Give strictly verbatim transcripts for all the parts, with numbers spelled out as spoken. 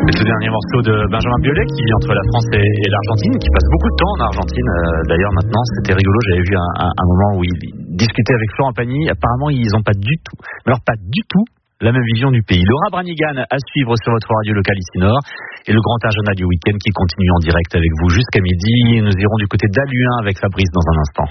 Et ce dernier morceau de Benjamin Biolay qui vit entre la France et, et l'Argentine, qui passe beaucoup de temps en Argentine. Euh, d'ailleurs maintenant, c'était rigolo, j'avais vu un, un, un moment où il discutait avec Florent Pagny. Apparemment, ils n'ont pas du tout, mais alors pas du tout, la même vision du pays. Laura Branigan à suivre sur votre radio locale ici Nord. Et le grand agenda du week-end qui continue en direct avec vous jusqu'à midi. Nous irons du côté d'Halluin avec Fabrice dans un instant.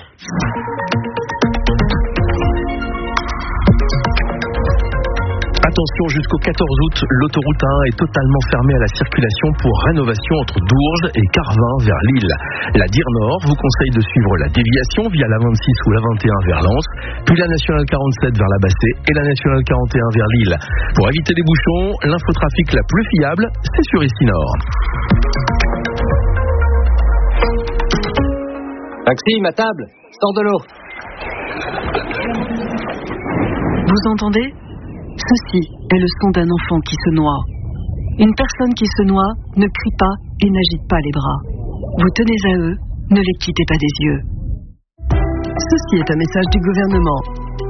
Attention, jusqu'au quatorze août, l'autoroute A un est totalement fermée à la circulation pour rénovation entre Dourges et Carvin vers Lille. La D I R Nord vous conseille de suivre la déviation via la vingt-six ou la vingt et un vers Lens, puis la nationale quarante-sept vers la Bassée et la nationale quarante et un vers Lille. Pour éviter les bouchons, l'infotrafic la plus fiable, c'est sur ici Nord. Maxime, à table, sors de l'eau. Vous entendez ? Ceci est le son d'un enfant qui se noie. Une personne qui se noie ne crie pas et n'agite pas les bras. Vous tenez à eux, ne les quittez pas des yeux. Ceci est un message du gouvernement.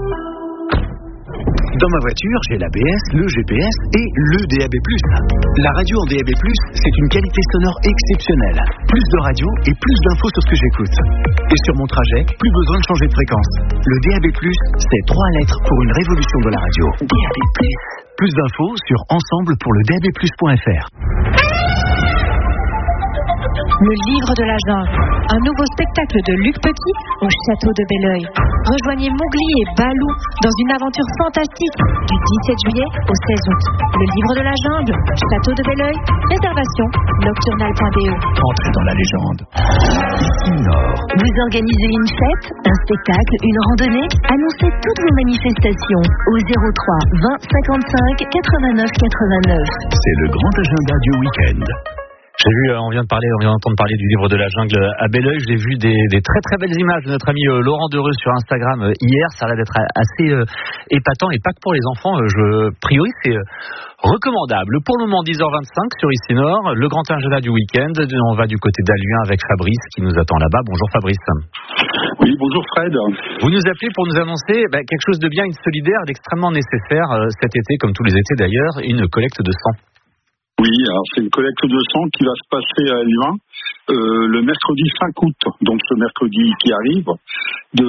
Dans ma voiture, j'ai l'A B S, le G P S et le D A B plus. La radio en D A B plus, c'est une qualité sonore exceptionnelle. Plus de radio et plus d'infos sur ce que j'écoute. Et sur mon trajet, plus besoin de changer de fréquence. Le D A B plus, c'est trois lettres pour une révolution de la radio. D A B plus. Plus d'infos sur ensemble pour le D A B plus point F R. Le livre de la jungle, un nouveau spectacle de Luc Petit au château de Belleuil. Rejoignez Mowgli et Balou dans une aventure fantastique du dix-sept juillet au seize août. Le livre de la jungle, château de Belleuil, réservation nocturnal point b e. Entrez dans la légende. Ici Nord. Vous organisez une fête, un spectacle, une randonnée? Annoncez toutes vos manifestations au zéro trois vingt cinquante-cinq quatre-vingt-neuf quatre-vingt-neuf. C'est le grand agenda du week-end. J'ai vu, on vient de parler, on vient d'entendre parler du livre de la jungle à Belleuil. J'ai vu des, des très très belles images de notre ami euh, Laurent Dereux sur Instagram euh, hier. Ça a l'air d'être assez euh, épatant et pas que pour les enfants. Euh, je, a priori, c'est euh, recommandable. Pour le moment, dix heures vingt-cinq sur ici Nord, le grand agenda du week-end. On va du côté d'Halluin avec Fabrice qui nous attend là-bas. Bonjour Fabrice. Oui, bonjour Fred. Vous nous appelez pour nous annoncer bah, quelque chose de bien, une solidaire, d'extrêmement nécessaire euh, cet été, comme tous les étés d'ailleurs, une collecte de sang. Oui, alors c'est une collecte de sang qui va se passer à Halluin euh, le mercredi cinq août, donc ce mercredi qui arrive, de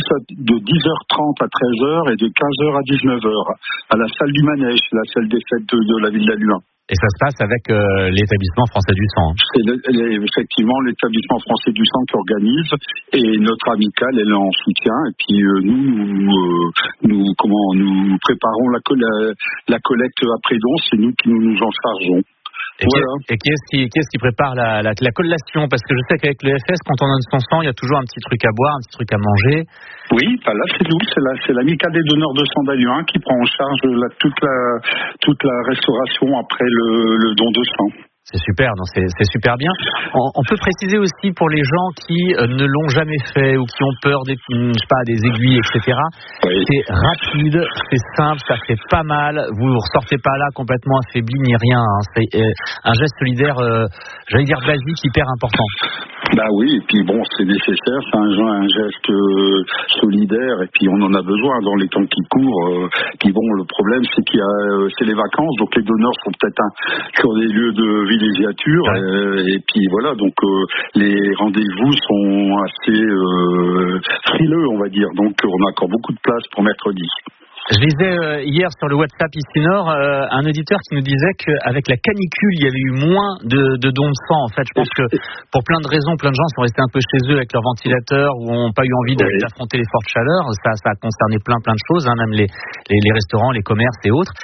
dix heures trente à treize heures et de quinze heures à dix-neuf heures, à la salle du Manège, la salle des fêtes de, de la ville d'Halluin. Et ça se passe avec euh, l'établissement français du sang. C'est le, effectivement l'établissement français du sang qui organise et notre amicale elle est en soutien et puis euh, nous nous, euh, nous comment nous préparons la, la, la collecte après don, c'est nous qui nous, nous en chargeons. Et, voilà. qui, et qui est-ce qui, qui, est-ce qui prépare la, la, la collation? Parce que je sais qu'avec le F S, quand on donne son sang, il y a toujours un petit truc à boire, un petit truc à manger. Oui, bah là c'est nous, c'est, la, c'est l'amicale des donneurs de sang d'Halluin qui prend en charge la, toute, la, toute la restauration après le, le don de sang. C'est super, non, c'est, c'est super bien. On, on peut préciser aussi pour les gens qui euh, ne l'ont jamais fait ou qui ont peur des, je sais pas, des aiguilles, et cetera. Oui. C'est rapide, c'est simple, ça fait pas mal. Vous ne ressortez pas là complètement affaibli ni rien. Hein. C'est euh, un geste solidaire, euh, j'allais dire basique, hyper important. Bah oui, et puis bon, c'est nécessaire, c'est un, un geste euh, solidaire, et puis on en a besoin dans les temps qui courent. Euh, puis bon, le problème c'est qu'il y a, euh, c'est les vacances, donc les donneurs sont peut-être un, sur des lieux de villégiature, ouais. euh, et puis voilà, donc euh, les rendez-vous sont assez euh, frileux, on va dire, donc on a encore beaucoup de place pour mercredi. Je lisais euh, hier sur le WhatsApp ici Nord euh, un auditeur qui nous disait qu'avec la canicule, il y avait eu moins de, de dons de sang. En fait, je pense que pour plein de raisons, plein de gens sont restés un peu chez eux avec leur ventilateur ou n'ont pas eu envie oui. d'affronter les fortes chaleurs. Ça, ça a concerné plein plein de choses, hein, même les, les, les restaurants, les commerces et autres.